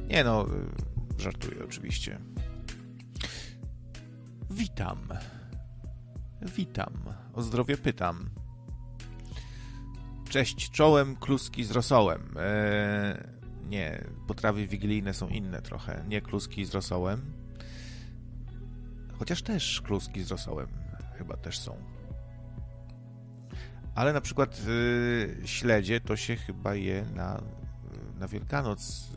Nie no, żartuję oczywiście. Witam. O zdrowie pytam. Cześć, czołem, kluski z rosołem. Nie, potrawy wigilijne są inne trochę. Nie kluski z rosołem. Chociaż też kluski z rosołem chyba też są. Ale na przykład śledzie to się chyba je na Wielkanoc,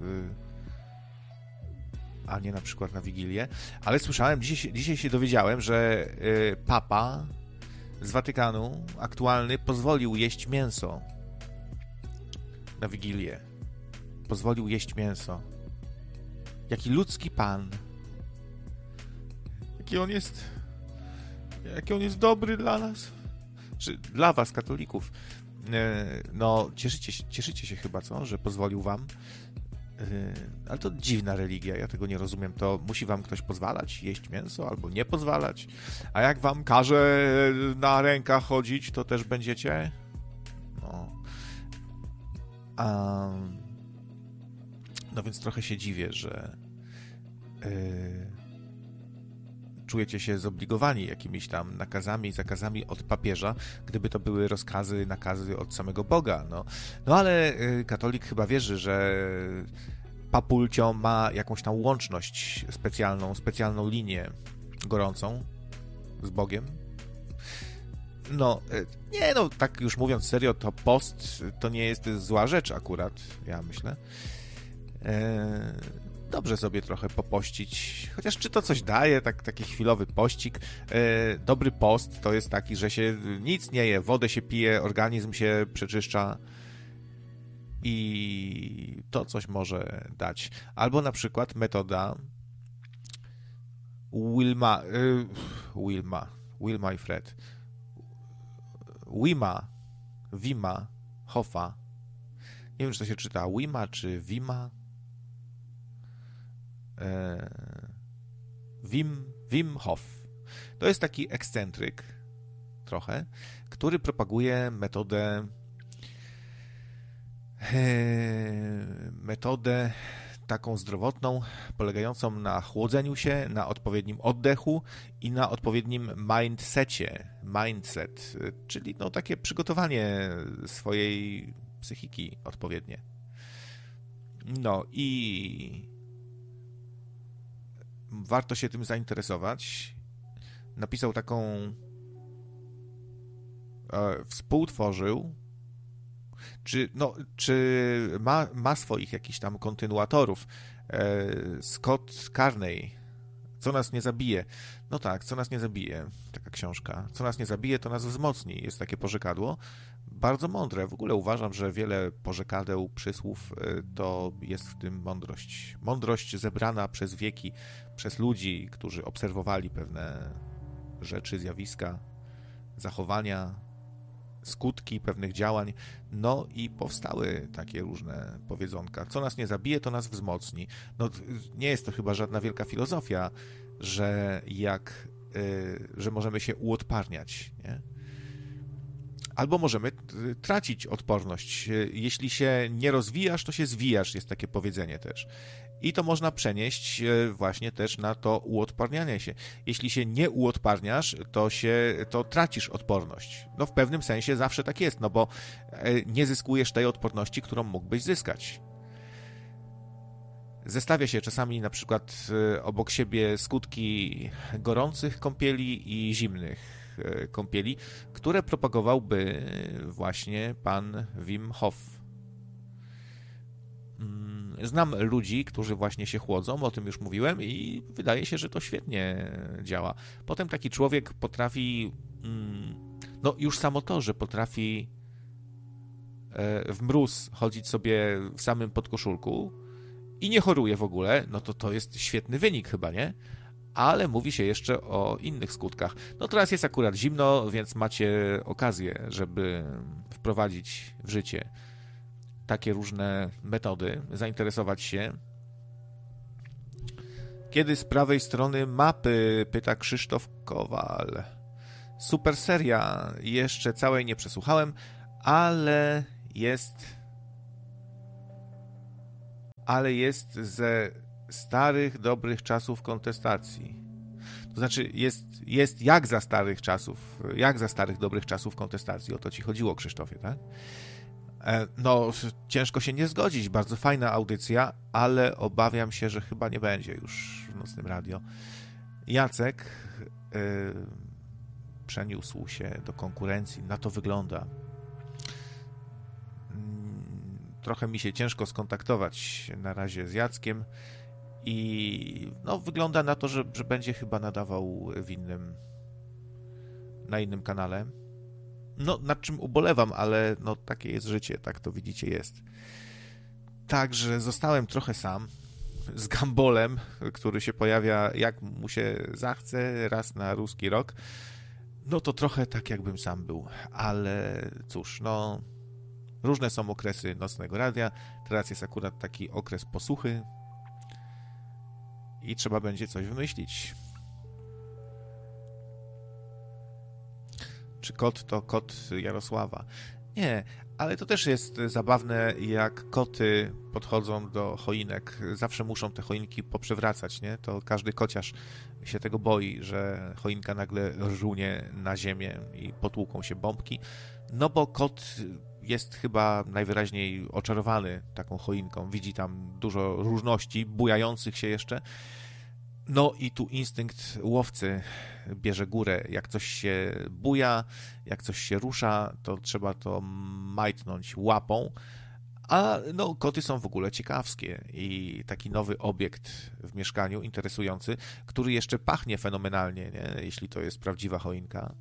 a nie na przykład na Wigilię. Ale słyszałem, dzisiaj się dowiedziałem, że Papa z Watykanu aktualny pozwolił jeść mięso na Wigilię. Pozwolił jeść mięso. Jaki ludzki pan. Jaki on jest dobry dla nas. Czy dla was, katolików. No, cieszycie się chyba, co? Że pozwolił wam. Ale to dziwna religia, ja tego nie rozumiem. To musi wam ktoś pozwalać jeść mięso albo nie pozwalać? A jak wam każe na rękach chodzić, to też będziecie? No. No więc trochę się dziwię, że czujecie się zobligowani jakimiś tam nakazami i zakazami od papieża, gdyby to były rozkazy, nakazy od samego Boga. No ale katolik chyba wierzy, że papulcio ma jakąś tam łączność specjalną linię gorącą z Bogiem. No, nie no, tak już mówiąc serio, to post to nie jest zła rzecz akurat, ja myślę. Dobrze sobie trochę popościć, chociaż czy to coś daje, taki chwilowy pościg. Dobry post to jest taki, że się nic nie je, wodę się pije, organizm się przeczyszcza i to coś może dać. Albo na przykład metoda Wilma i Fred. Wima Hofa. Nie wiem, czy to się czyta Wima czy Wima. Wim Hof. To jest taki ekscentryk trochę, który propaguje metodę taką zdrowotną, polegającą na chłodzeniu się, na odpowiednim oddechu i na odpowiednim mindset, czyli no takie przygotowanie swojej psychiki odpowiednie. No i warto się tym zainteresować. Napisał taką współtworzył czy ma swoich jakichś tam kontynuatorów. Scott Carney, Co nas nie zabije. No tak, Co nas nie zabije, taka książka. Co nas nie zabije, to nas wzmocni. Jest takie porzekadło. Bardzo mądre. W ogóle uważam, że wiele porzekadeł, przysłów to jest w tym mądrość. Mądrość zebrana przez wieki, przez ludzi, którzy obserwowali pewne rzeczy, zjawiska, zachowania, skutki pewnych działań, no i powstały takie różne powiedzonka. Co nas nie zabije, to nas wzmocni. No nie jest to chyba żadna wielka filozofia, że że możemy się uodparniać, nie? Albo możemy tracić odporność. Jeśli się nie rozwijasz, to się zwijasz, jest takie powiedzenie też. I to można przenieść właśnie też na to uodparnianie się. Jeśli się nie uodparniasz, to tracisz odporność. No w pewnym sensie zawsze tak jest, no bo nie zyskujesz tej odporności, którą mógłbyś zyskać. Zestawia się czasami na przykład obok siebie skutki gorących kąpieli i zimnych kąpieli, które propagowałby właśnie pan Wim Hof. Znam ludzi, którzy właśnie się chłodzą, o tym już mówiłem i wydaje się, że to świetnie działa. Potem taki człowiek potrafi, no już samo to, że potrafi w mróz chodzić sobie w samym podkoszulku i nie choruje w ogóle, no to jest świetny wynik chyba, nie? Ale mówi się jeszcze o innych skutkach. No teraz jest akurat zimno, więc macie okazję, żeby wprowadzić w życie takie różne metody, zainteresować się. Kiedy z prawej strony mapy? Pyta Krzysztof Kowal. Super seria. Jeszcze całej nie przesłuchałem, ale jest ale jest ze starych, dobrych czasów kontestacji. To znaczy, jest jak za starych, dobrych czasów kontestacji. O to ci chodziło, Krzysztofie, tak? No, ciężko się nie zgodzić. Bardzo fajna audycja, ale obawiam się, że chyba nie będzie już w Nocnym Radio. Jacek przeniósł się do konkurencji. Na to wygląda. Trochę mi się ciężko skontaktować na razie z Jackiem i no, wygląda na to, że będzie chyba nadawał na innym kanale. No, nad czym ubolewam, ale no, takie jest życie, tak to widzicie jest. Także zostałem trochę sam z Gambolem, który się pojawia jak mu się zachce raz na ruski rok. No to trochę tak jakbym sam był, ale cóż, no różne są okresy Nocnego Radia. Teraz jest akurat taki okres posłuchy i trzeba będzie coś wymyślić. Czy kot to kot Jarosława? Nie, ale to też jest zabawne, jak koty podchodzą do choinek. Zawsze muszą te choinki poprzewracać, nie? To każdy kociarz się tego boi, że choinka nagle rżunie na ziemię i potłuką się bombki. No bo kot jest chyba najwyraźniej oczarowany taką choinką. Widzi tam dużo różności, bujających się jeszcze. No i tu instynkt łowcy bierze górę. Jak coś się buja, jak coś się rusza, to trzeba to majtnąć łapą. A no, koty są w ogóle ciekawskie i taki nowy obiekt w mieszkaniu, interesujący, który jeszcze pachnie fenomenalnie, nie? Jeśli to jest prawdziwa choinka.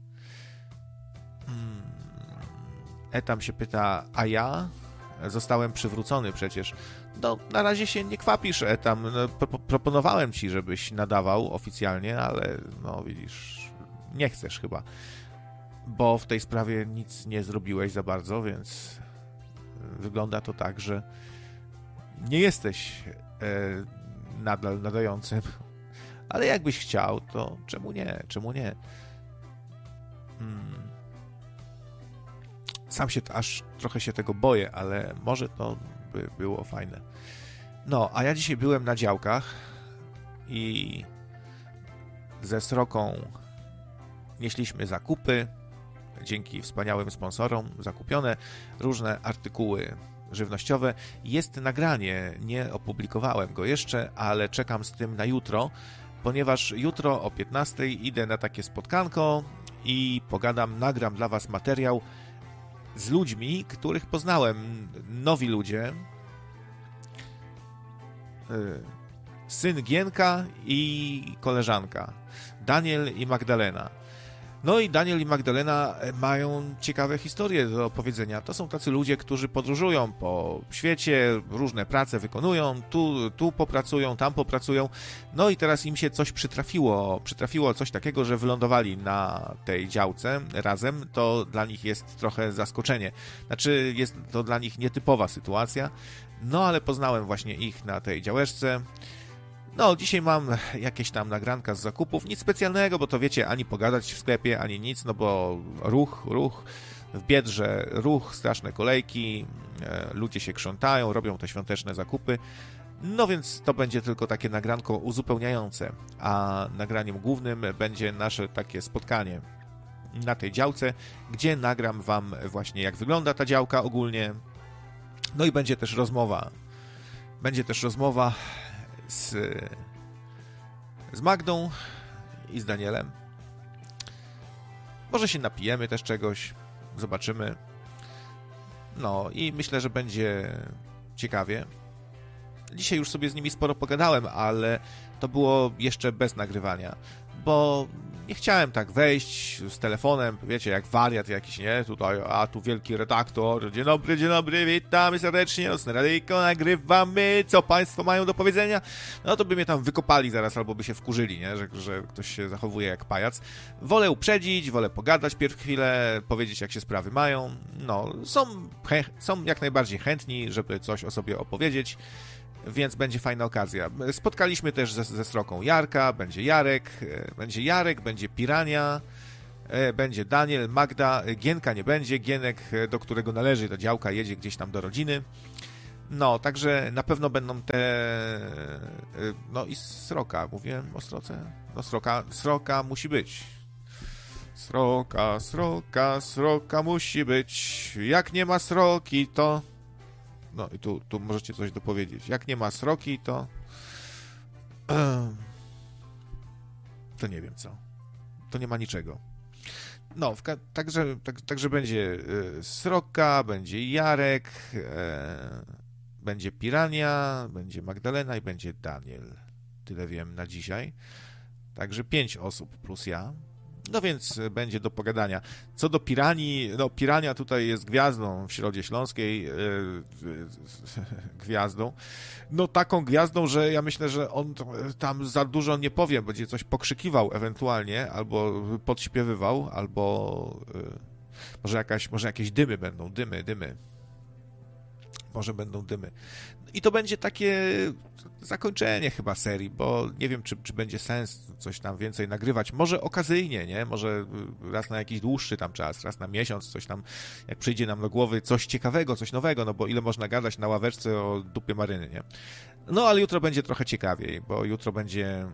Etam się pyta, a ja? Zostałem przywrócony przecież. No, na razie się nie kwapisz, Etam. No, proponowałem ci, żebyś nadawał oficjalnie, ale no widzisz, nie chcesz chyba. Bo w tej sprawie nic nie zrobiłeś za bardzo, więc wygląda to tak, że nie jesteś nadal nadającym. Ale jakbyś chciał, to czemu nie? Czemu nie? Sam się aż trochę się tego boję, ale może to by było fajne. No, a ja dzisiaj byłem na działkach i ze Sroką nieśliśmy zakupy. Dzięki wspaniałym sponsorom zakupione różne artykuły żywnościowe. Jest nagranie, nie opublikowałem go jeszcze, ale czekam z tym na jutro, ponieważ jutro o 15:00 idę na takie spotkanko i nagram dla was materiał z ludźmi, których poznałem. Nowi ludzie. Syn Gienka i koleżanka. Daniel i Magdalena. No i Daniel i Magdalena mają ciekawe historie do opowiedzenia. To są tacy ludzie, którzy podróżują po świecie, różne prace wykonują, tu popracują, tam popracują. No i teraz im się coś przytrafiło coś takiego, że wylądowali na tej działce razem. To dla nich jest trochę zaskoczenie. Znaczy, jest to dla nich nietypowa sytuacja. No ale poznałem właśnie ich na tej działeczce. No, dzisiaj mam jakieś tam nagranka z zakupów, nic specjalnego, bo to wiecie, ani pogadać w sklepie, ani nic, no bo ruch, w Biedrze ruch, straszne kolejki, ludzie się krzątają, robią te świąteczne zakupy, no więc to będzie tylko takie nagranko uzupełniające, a nagraniem głównym będzie nasze takie spotkanie na tej działce, gdzie nagram wam właśnie jak wygląda ta działka ogólnie, no i będzie też rozmowa z Magdą i z Danielem. Może się napijemy też czegoś, zobaczymy. No i myślę, że będzie ciekawie. Dzisiaj już sobie z nimi sporo pogadałem, ale to było jeszcze bez nagrywania, bo nie chciałem tak wejść z telefonem, wiecie, jak wariat jakiś, nie? Tutaj, a tu wielki redaktor, dzień dobry, witamy serdecznie, Nocne Radyjko, nagrywamy, co państwo mają do powiedzenia? No to by mnie tam wykopali zaraz, albo by się wkurzyli, nie? Że ktoś się zachowuje jak pajac. Wolę uprzedzić, wolę pogadać pierw chwilę, powiedzieć, jak się sprawy mają. No, są jak najbardziej chętni, żeby coś o sobie opowiedzieć, więc będzie fajna okazja. Spotkaliśmy też ze Sroką Jarka, będzie Jarek, będzie Pirania, będzie Daniel, Magda, Gienka nie będzie, Gienek, do którego należy ta działka, jedzie gdzieś tam do rodziny. No, także na pewno będą te... No i sroka. Mówiłem o sroce? No sroka musi być. Sroka musi być. Jak nie ma sroki, to... No i tu możecie coś dopowiedzieć. Jak nie ma sroki, to... To nie wiem co. To nie ma niczego. No, także będzie Sroka, będzie Jarek, będzie Pirania, będzie Magdalena i będzie Daniel. Tyle wiem na dzisiaj. Także 5 osób plus ja. No więc będzie do pogadania. Co do Piranii, no Pirania tutaj jest gwiazdą w Środzie Śląskiej, gwiazdą. No taką gwiazdą, że ja myślę, że on tam za dużo nie powie, będzie coś pokrzykiwał ewentualnie, albo podśpiewywał, albo może jakieś dymy będą, dymy. Może będą dymy. I to będzie takie zakończenie chyba serii, bo nie wiem, czy będzie sens coś tam więcej nagrywać. Może okazyjnie, nie? Może raz na jakiś dłuższy tam czas, raz na miesiąc, coś tam, jak przyjdzie nam do głowy coś ciekawego, coś nowego, no bo ile można gadać na ławeczce o dupie maryny, nie? No, ale jutro będzie trochę ciekawiej, bo jutro będzie...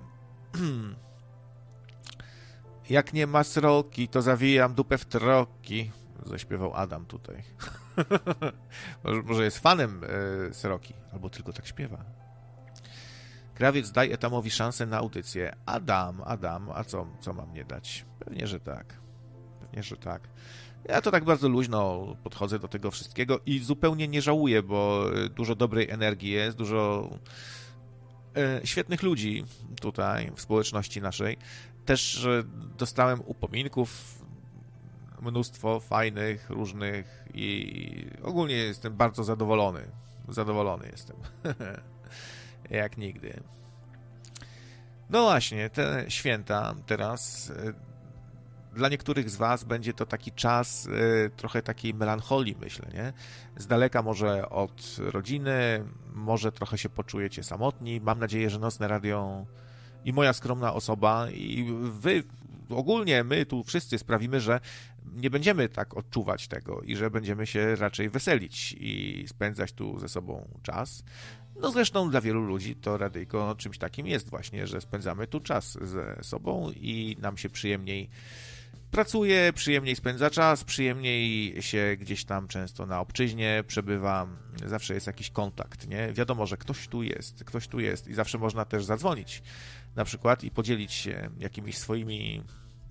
Jak nie ma sroki, to zawijam dupę w troki. Zaśpiewał Adam tutaj. Może jest fanem Sroki, albo tylko tak śpiewa. Krawiec, daj Etamowi szansę na audycję. Adam, a co mam nie dać? Pewnie, że tak. Ja to tak bardzo luźno podchodzę do tego wszystkiego i zupełnie nie żałuję, bo dużo dobrej energii jest, dużo świetnych ludzi tutaj w społeczności naszej. Też dostałem upominków, mnóstwo fajnych, różnych i ogólnie jestem bardzo zadowolony. Zadowolony jestem. Jak nigdy. No właśnie, te święta teraz dla niektórych z was będzie to taki czas trochę takiej melancholii, myślę, nie? Z daleka może od rodziny, może trochę się poczujecie samotni. Mam nadzieję, że Nocne Radio i moja skromna osoba i wy, ogólnie my tu wszyscy sprawimy, że nie będziemy tak odczuwać tego i że będziemy się raczej weselić i spędzać tu ze sobą czas. No zresztą dla wielu ludzi to radyjko czymś takim jest właśnie, że spędzamy tu czas ze sobą i nam się przyjemniej pracuje, przyjemniej spędza czas, przyjemniej się gdzieś tam często na obczyźnie przebywa, zawsze jest jakiś kontakt, nie? Wiadomo, że ktoś tu jest i zawsze można też zadzwonić na przykład i podzielić się jakimiś swoimi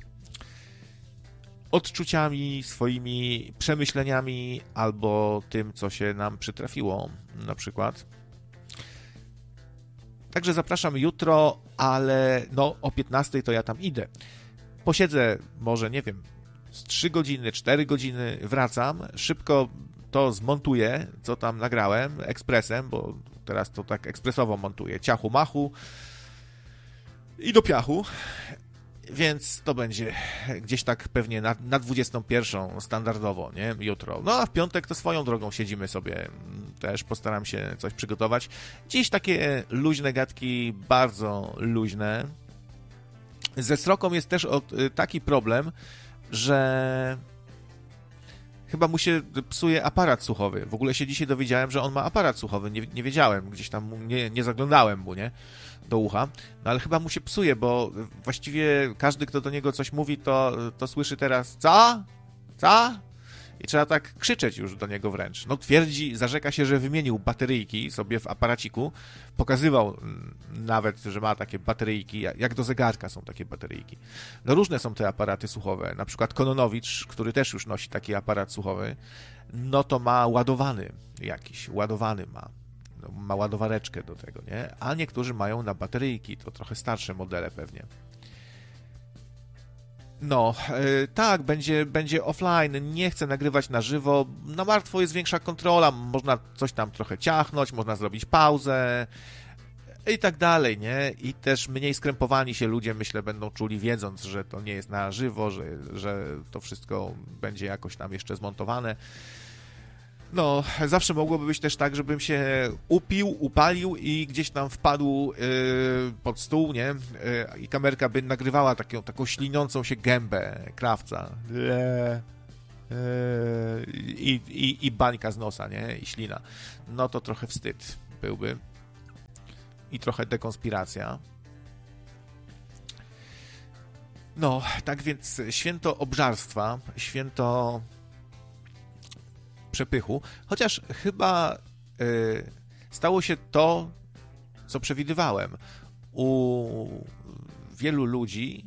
odczuciami, swoimi przemyśleniami albo tym, co się nam przytrafiło na przykład. Także zapraszam jutro, ale no o 15 to ja tam idę. Posiedzę może, nie wiem, z 3 godziny, 4 godziny, wracam, szybko to zmontuję, co tam nagrałem, ekspresem, bo teraz to tak ekspresowo montuję, ciachu machu i do piachu, więc to będzie gdzieś tak pewnie na 21 standardowo, nie, jutro. No a w piątek to swoją drogą siedzimy sobie, też postaram się coś przygotować. Dziś takie luźne gadki, bardzo luźne. Ze Sroką jest też taki problem, że chyba mu się psuje aparat słuchowy. W ogóle się dzisiaj dowiedziałem, że on ma aparat słuchowy. Nie wiedziałem, gdzieś tam nie zaglądałem mu, nie? Do ucha. No ale chyba mu się psuje, bo właściwie każdy, kto do niego coś mówi, to słyszy teraz co? Co? I trzeba tak krzyczeć już do niego wręcz. No twierdzi, zarzeka się, że wymienił bateryjki sobie w aparaciku. Pokazywał nawet, że ma takie bateryjki, jak do zegarka są takie bateryjki. No różne są te aparaty słuchowe. Na przykład Kononowicz, który też już nosi taki aparat słuchowy, no to ma ładowany ma. No, ma ładowareczkę do tego, nie? A niektórzy mają na bateryjki, to trochę starsze modele pewnie. No, tak, będzie offline, nie chcę nagrywać na żywo, na martwo jest większa kontrola, można coś tam trochę ciachnąć, można zrobić pauzę i tak dalej, nie? I też mniej skrępowani się ludzie, myślę, będą czuli, wiedząc, że to nie jest na żywo, że to wszystko będzie jakoś tam jeszcze zmontowane. No, zawsze mogłoby być też tak, żebym się upalił i gdzieś tam wpadł pod stół, nie? I kamerka by nagrywała taką śliniącą się gębę krawca. i bańka z nosa, nie? I ślina. No to trochę wstyd byłby. I trochę dekonspiracja. No, tak więc święto obżarstwa, święto przepychu, chociaż chyba stało się to, co przewidywałem. U wielu ludzi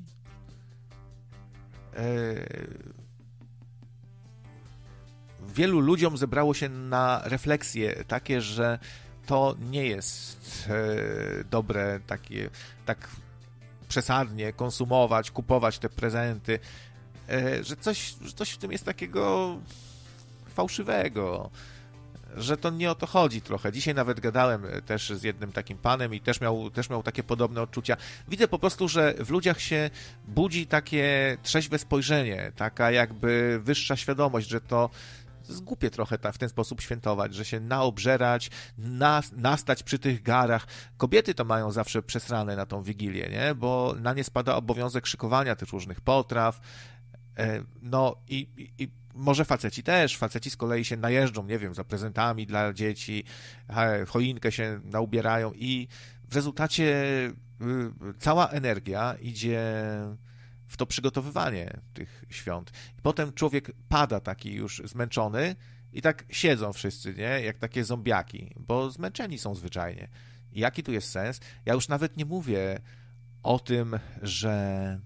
wielu ludziom zebrało się na refleksje takie, że to nie jest dobre tak przesadnie konsumować, kupować te prezenty, że coś w tym jest takiego fałszywego, że to nie o to chodzi trochę. Dzisiaj nawet gadałem też z jednym takim panem i też miał takie podobne odczucia. Widzę po prostu, że w ludziach się budzi takie trzeźwe spojrzenie, taka jakby wyższa świadomość, że to jest głupie trochę w ten sposób świętować, że się naobżerać, nastać przy tych garach. Kobiety to mają zawsze przesrane na tą Wigilię, nie? Bo na nie spada obowiązek szykowania tych różnych potraw. No i może faceci też. Faceci z kolei się najeżdżą, nie wiem, za prezentami dla dzieci, choinkę się naubierają i w rezultacie cała energia idzie w to przygotowywanie tych świąt. I potem człowiek pada taki już zmęczony i tak siedzą wszyscy, nie? Jak takie zombiaki, bo zmęczeni są zwyczajnie. I jaki tu jest sens? Ja już nawet nie mówię o tym, że...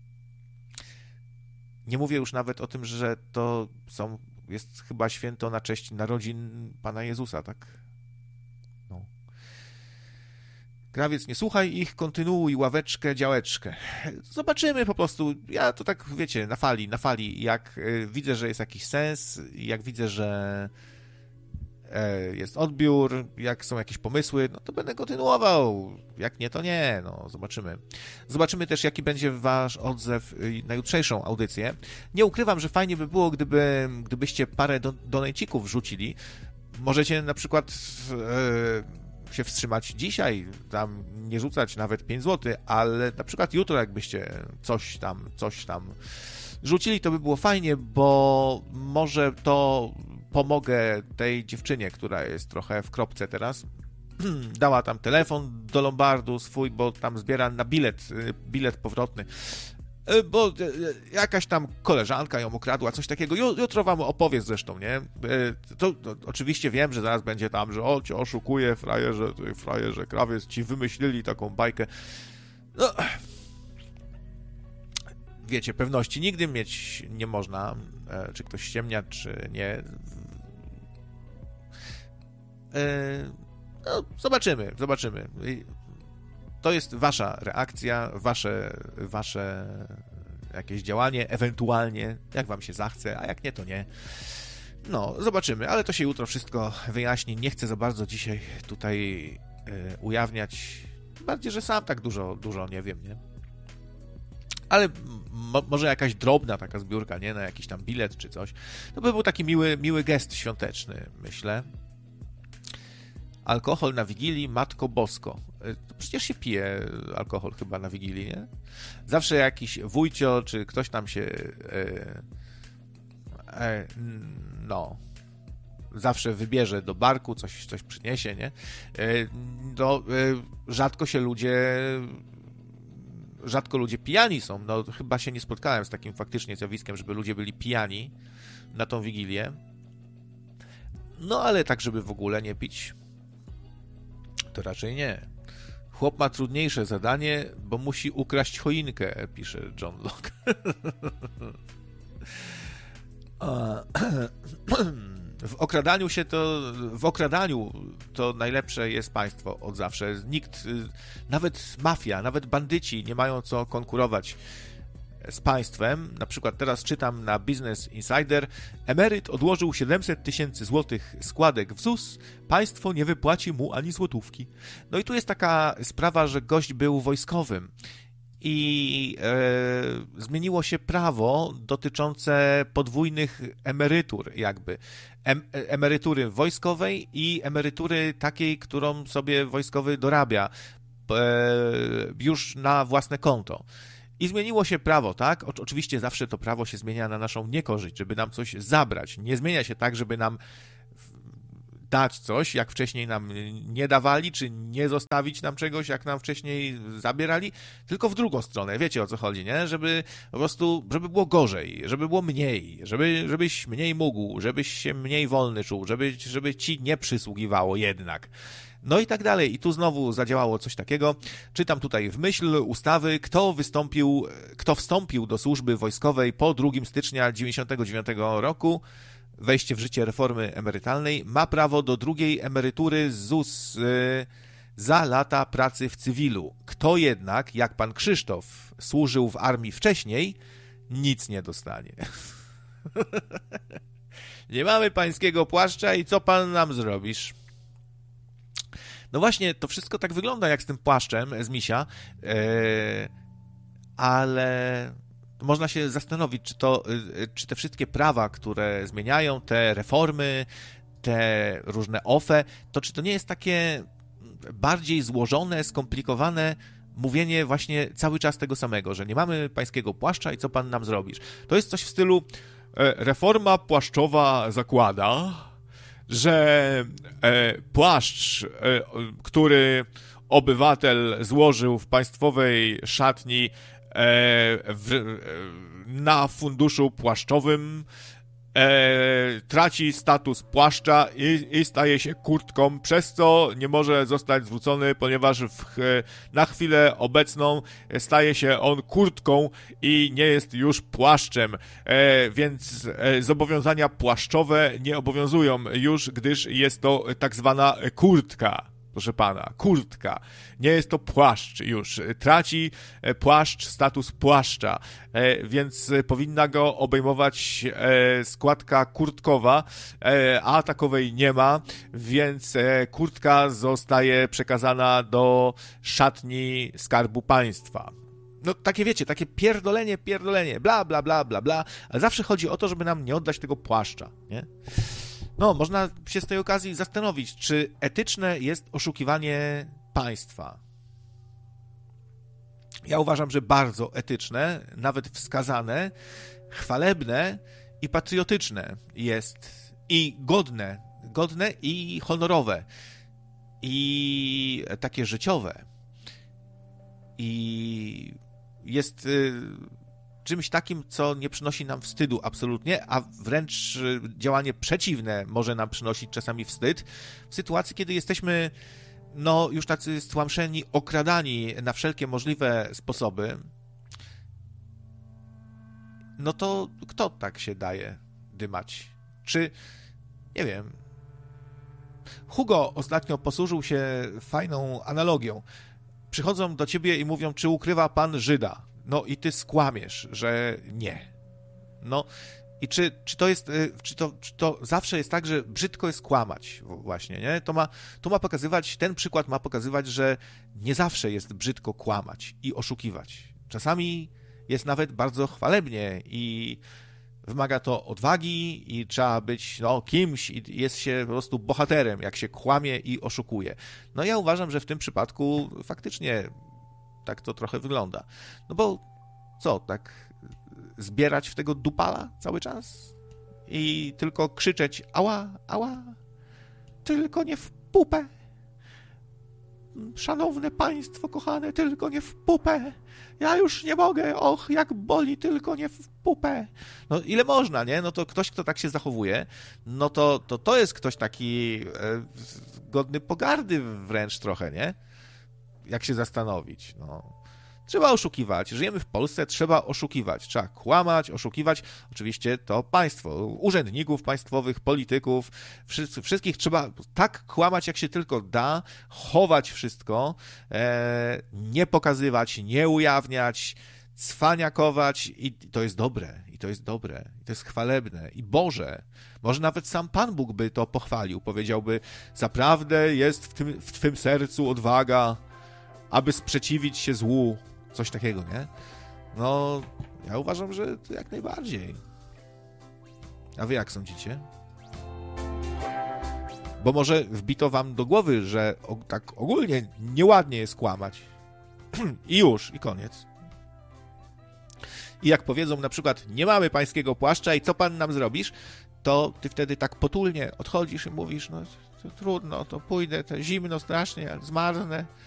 Nie mówię już nawet o tym, że to jest chyba święto na cześć narodzin Pana Jezusa, tak? No. Krawiec, nie słuchaj ich, kontynuuj ławeczkę, działeczkę. Zobaczymy po prostu. Ja to tak, wiecie, na fali. Jak widzę, że jest jakiś sens, jak widzę, że jest odbiór, jak są jakieś pomysły, no to będę kontynuował. Jak nie, to nie. No, zobaczymy. Zobaczymy też, jaki będzie wasz odzew na jutrzejszą audycję. Nie ukrywam, że fajnie by było, gdybyście parę donejcików wrzucili. Możecie na przykład się wstrzymać dzisiaj, tam nie rzucać nawet 5 zł, ale na przykład jutro jakbyście coś tam rzucili, to by było fajnie, bo może to pomogę tej dziewczynie, która jest trochę w kropce teraz. Dała tam telefon do Lombardu swój, bo tam zbiera na bilet powrotny, bo jakaś tam koleżanka ją ukradła, coś takiego. Jutro wam opowie zresztą, nie? To oczywiście wiem, że zaraz będzie tam, że cię oszukuje, frajerze, krawiec, ci wymyślili taką bajkę. No, wiecie, pewności nigdy mieć nie można, czy ktoś ściemnia, czy nie. No, zobaczymy. To jest wasza reakcja, wasze jakieś działanie, ewentualnie, jak wam się zachce, a jak nie, to nie. No, zobaczymy, ale to się jutro wszystko wyjaśni. Nie chcę za bardzo dzisiaj tutaj ujawniać, bardziej, że sam tak dużo nie wiem, nie? Ale może jakaś drobna taka zbiórka, nie? Na jakiś tam bilet czy coś. To by był taki miły gest świąteczny, myślę. Alkohol na Wigilii, Matko Bosko. Przecież się pije alkohol chyba na Wigilii, nie? Zawsze jakiś wujcio, czy ktoś tam się zawsze wybierze do barku, coś przyniesie, nie? Rzadko ludzie pijani są. No chyba się nie spotkałem z takim faktycznie zjawiskiem, żeby ludzie byli pijani na tą Wigilię. No ale tak, żeby w ogóle nie pić, to raczej nie. Chłop ma trudniejsze zadanie, bo musi ukraść choinkę, pisze John Locke. W okradaniu to najlepsze jest państwo od zawsze. Nikt, nawet mafia, nawet bandyci nie mają co konkurować z państwem. Na przykład teraz czytam na Business Insider: emeryt odłożył 700 000 złotych składek w ZUS, państwo nie wypłaci mu ani złotówki. No i tu jest taka sprawa, że gość był wojskowym i zmieniło się prawo dotyczące podwójnych emerytur, jakby. Emerytury wojskowej i emerytury takiej, którą sobie wojskowy dorabia już na własne konto. I zmieniło się prawo, tak? Oczywiście zawsze to prawo się zmienia na naszą niekorzyść, żeby nam coś zabrać. Nie zmienia się tak, żeby nam dać coś, jak wcześniej nam nie dawali, czy nie zostawić nam czegoś, jak nam wcześniej zabierali, tylko w drugą stronę. Wiecie, o co chodzi, nie? Żeby po prostu, żeby było gorzej, żeby było mniej, żebyś mniej mógł, żebyś się mniej wolny czuł, żeby ci nie przysługiwało jednak. No i tak dalej. I tu znowu zadziałało coś takiego. Czytam tutaj w myśl ustawy, kto wstąpił do służby wojskowej po 2 stycznia 1999 roku, wejście w życie reformy emerytalnej, ma prawo do drugiej emerytury z ZUS za lata pracy w cywilu. Kto jednak, jak pan Krzysztof, służył w armii wcześniej, nic nie dostanie. Nie mamy pańskiego płaszcza i co pan nam zrobisz? No właśnie, to wszystko tak wygląda jak z tym płaszczem z misia, ale można się zastanowić, czy te wszystkie prawa, które zmieniają, te reformy, te różne OFE, to czy to nie jest takie bardziej złożone, skomplikowane mówienie właśnie cały czas tego samego, że nie mamy pańskiego płaszcza i co pan nam zrobisz? To jest coś w stylu reforma płaszczowa zakłada, że płaszcz, który obywatel złożył w państwowej szatni na funduszu płaszczowym, traci status płaszcza i staje się kurtką, przez co nie może zostać zwrócony, ponieważ na chwilę obecną staje się on kurtką i nie jest już płaszczem, więc zobowiązania płaszczowe nie obowiązują już, gdyż jest to tak zwana kurtka. Proszę pana, kurtka. Nie jest to płaszcz już. Traci płaszcz status płaszcza, więc powinna go obejmować składka kurtkowa, a takowej nie ma, więc kurtka zostaje przekazana do szatni Skarbu Państwa. No takie wiecie, takie pierdolenie, bla, bla, bla, bla, bla, ale zawsze chodzi o to, żeby nam nie oddać tego płaszcza, nie? No, można się z tej okazji zastanowić, czy etyczne jest oszukiwanie państwa. Ja uważam, że bardzo etyczne, nawet wskazane, chwalebne i patriotyczne jest i godne i honorowe i takie życiowe. I jest czymś takim, co nie przynosi nam wstydu absolutnie, a wręcz działanie przeciwne może nam przynosić czasami wstyd w sytuacji, kiedy jesteśmy już tacy stłamszeni, okradani na wszelkie możliwe sposoby. No to kto tak się daje dymać? Czy, nie wiem, Hugo ostatnio posłużył się fajną analogią. Przychodzą do ciebie i mówią, czy ukrywa pan Żyda? No i ty skłamiesz, że nie. No i czy to jest, czy to zawsze jest tak, że brzydko jest kłamać właśnie, nie? To ma pokazywać, ten przykład ma pokazywać, że nie zawsze jest brzydko kłamać i oszukiwać. Czasami jest nawet bardzo chwalebnie i wymaga to odwagi i trzeba być kimś i jest się po prostu bohaterem, jak się kłamie i oszukuje. No ja uważam, że w tym przypadku faktycznie tak to trochę wygląda. No bo co, tak zbierać w tego dupala cały czas? I tylko krzyczeć ała, ała, tylko nie w pupę. Szanowne państwo kochane, tylko nie w pupę. Ja już nie mogę, och, jak boli, tylko nie w pupę. No ile można, nie? No to ktoś, kto tak się zachowuje, no to jest ktoś taki godny pogardy wręcz trochę, nie? Jak się zastanowić, no. Trzeba oszukiwać. Żyjemy w Polsce, trzeba oszukiwać. Trzeba kłamać, oszukiwać. Oczywiście to państwo, urzędników państwowych, polityków, wszystkich trzeba tak kłamać, jak się tylko da, chować wszystko, nie pokazywać, nie ujawniać, cwaniakować i to jest dobre, i to jest dobre, i to jest chwalebne i Boże. Może nawet sam Pan Bóg by to pochwalił, powiedziałby, zaprawdę jest w Twym sercu odwaga, aby sprzeciwić się złu. Coś takiego, nie? No, ja uważam, że to jak najbardziej. A wy jak sądzicie? Bo może wbito wam do głowy, że tak ogólnie nieładnie jest kłamać. I już, i koniec. I jak powiedzą na przykład, nie mamy pańskiego płaszcza i co pan nam zrobisz, to ty wtedy tak potulnie odchodzisz i mówisz, no to trudno, to pójdę, to zimno strasznie, zmarznę,